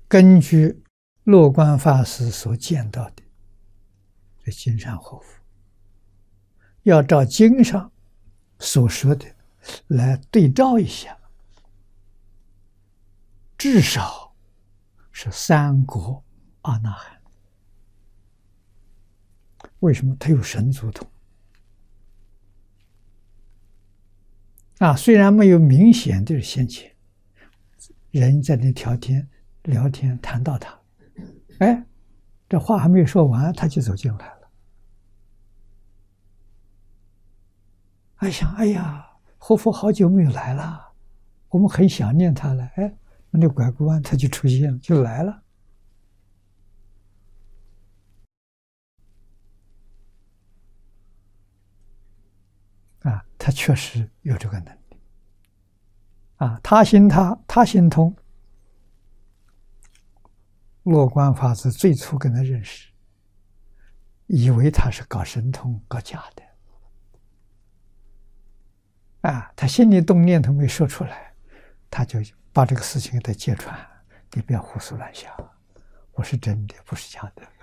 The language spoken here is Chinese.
根据乐观法师所见到的这金山活佛，要照经上所说的来对照一下，至少是三国阿那含。为什么？他有神足通啊，虽然没有明显的先前，人在那聊天谈到他，哎，这话还没有说完，他就走进来了。还想，哎呀，活佛好久没有来了，我们很想念他了。哎，那拐个弯他就出现了，就来了。啊，他确实有这个能力。啊，他心通，乐观法师最初跟他认识，以为他是搞神通搞假的。啊，他心里动念头没说出来，他就把这个事情给他揭穿，你不要胡思乱想，我是真的，不是假的。